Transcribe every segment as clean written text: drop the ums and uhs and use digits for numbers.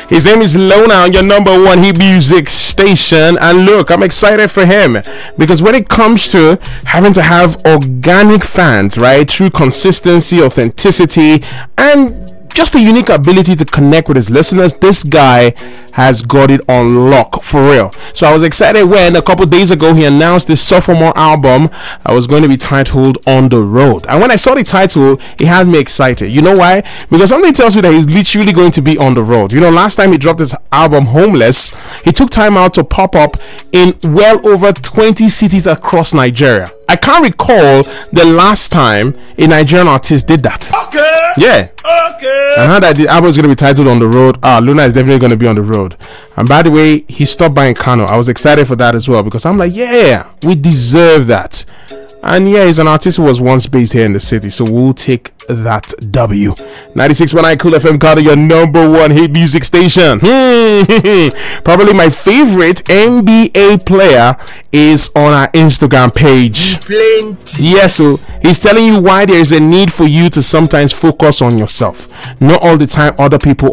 His name is Lona on your number one hit music station. And look, I'm excited for him because when it comes to having to have organic fans, right, through consistency, authenticity, and just a unique ability to connect with his listeners, this guy has got it on lock for real. So I was excited when a couple days ago he announced this sophomore album was going to be titled On the Road. And when I saw the title, it had me excited. You know why? Because something tells me that he's literally going to be on the road. You know, last time he dropped his album Homeless, he took time out to pop up in well over 20 cities across Nigeria. I can't recall the last time a Nigerian artist did that. Okay. Yeah. Okay. And how that the album is going to be titled On the Road. Luna is definitely going to be on the road. And by the way, he stopped by in Kano. I was excited for that as well because I'm like, yeah, we deserve that. And yeah, he's an artist who was once based here in the city, so we'll take that W. 96.9 Cool FM, Carter, your number one hit music station. Probably my favorite NBA player is on our Instagram page. Yes, so he's telling you why there is a need for you to sometimes focus on yourself. Not all the time, other people.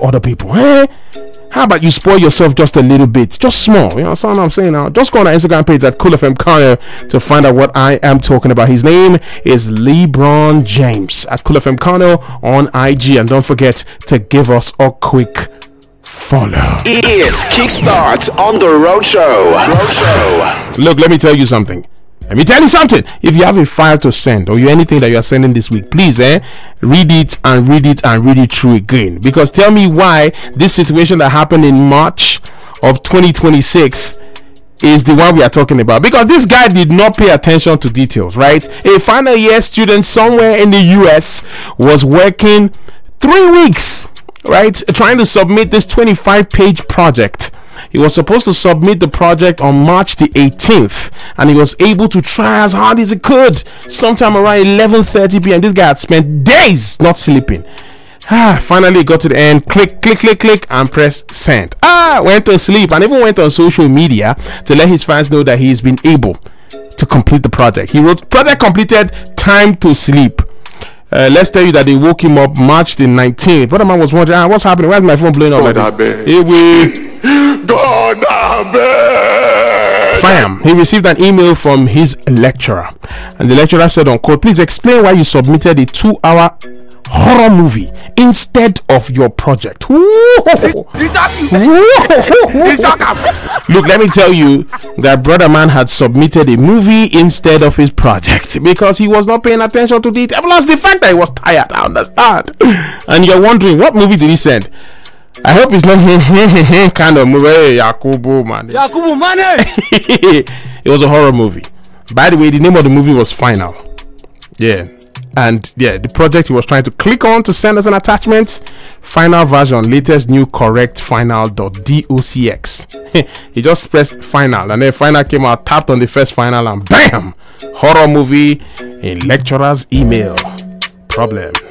How about you spoil yourself just a little bit, just small, you know what I'm saying now? Just go on our Instagram page at Cool FM Kano to find out what I am talking about. His name is LeBron James at Cool FM Kano on IG, and don't forget to give us a quick follow. It's Kickstart on the Road Show. Look, let me tell you something. If you have a file to send or anything that you are sending this week, please read it through again. Because tell me why this situation that happened in March of 2026 is the one we are talking about. Because this guy did not pay attention to details, right? A final year student somewhere in the US was working 3 weeks, right, trying to submit this 25-page project. He was supposed to submit the project on March the 18th, and he was able to try as hard as he could. Sometime around 11:30 p.m. This guy had spent days not sleeping. Finally got to the end. Click, and press send. Went to sleep and even went on social media to let his fans know that he's been able to complete the project. He wrote, "Project completed, time to sleep." Let's tell you that they woke him up March the 19th. Brother man was wondering, what's happening? Why is my phone blowing up like that? Fam, he received an email from his lecturer, and the lecturer said on quote, "Please explain why you submitted a 2-hour horror movie instead of your project." Look, let me tell you that brother man had submitted a movie instead of his project because he was not paying attention to detail. Plus the fact that he was tired, I understand. And you're wondering, what movie did he send? I hope it's not kind of movie. Hey, Yakubu man. It was a horror movie. By the way, the name of the movie was Final. Yeah. And yeah, the project he was trying to click on to send us an attachment, final version, latest new correct final.docx. He just pressed final, and then final came out, tapped on the first final, and bam, horror movie in lecturer's email. Problem.